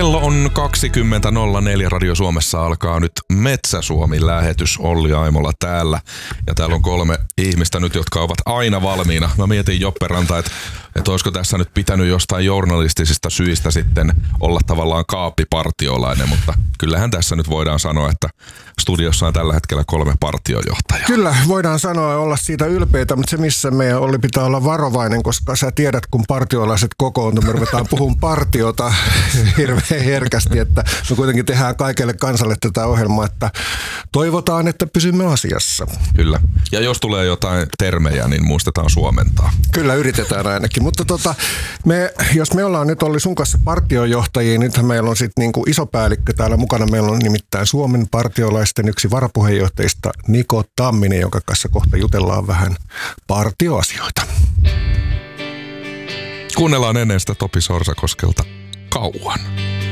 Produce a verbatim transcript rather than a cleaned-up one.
Kello on kaksikymmentä nolla neljä. Radio Suomessa alkaa nyt Metsä-Suomi-lähetys. Olli Aimola täällä. Ja täällä on kolme ihmistä nyt, jotka ovat aina valmiina. Mä mietin Joppe Ranta, että, että olisiko tässä nyt pitänyt jostain journalistisista syistä sitten olla tavallaan kaappipartiolainen, mutta kyllähän tässä nyt voidaan sanoa, että studiossa on tällä hetkellä kolme partiojohtajaa. Kyllä, voidaan sanoa ja olla siitä ylpeitä, mutta se missä meidän Olli pitää olla varovainen, koska sä tiedät, kun partiolaiset kokoontuu, me ruvetaan puhumaan partiota hirveän herkästi, että me kuitenkin tehdään kaikelle kansalle tätä ohjelmaa, että toivotaan, että pysymme asiassa. Kyllä, ja jos tulee jotain termejä, niin muistetaan suomentaa. Kyllä, yritetään ainakin, mutta tota, me, jos me ollaan nyt Olli sun kanssa partiojohtajia, nythän meillä on sitten niinku iso päällikkö täällä mukana, meillä on nimittäin Suomen partiolaisten yksi varapuheenjohtajista Niko Tamminen, jonka kanssa kohta jutellaan vähän partioasioita. Kuunnellaan ennen sitä Topi Sorsakoskelta Kauan.